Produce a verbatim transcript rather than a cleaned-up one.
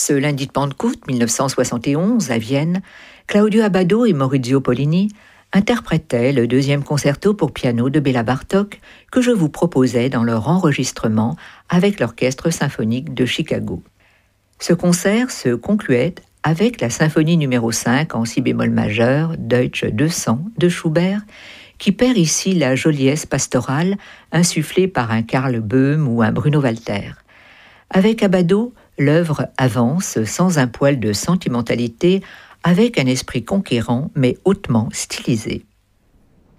Ce lundi de Pentecôte mille neuf cent soixante et onze, à Vienne, Claudio Abbado et Maurizio Pollini interprétaient le deuxième concerto pour piano de Béla Bartók que je vous proposais dans leur enregistrement avec l'Orchestre symphonique de Chicago. Ce concert se concluait avec la symphonie numéro cinq en si bémol majeur, Deutsche deux cents, de Schubert, qui perd ici la joliesse pastorale insufflée par un Karl Böhm ou un Bruno Walter. Avec Abbado, l'œuvre avance sans un poil de sentimentalité, avec un esprit conquérant mais hautement stylisé.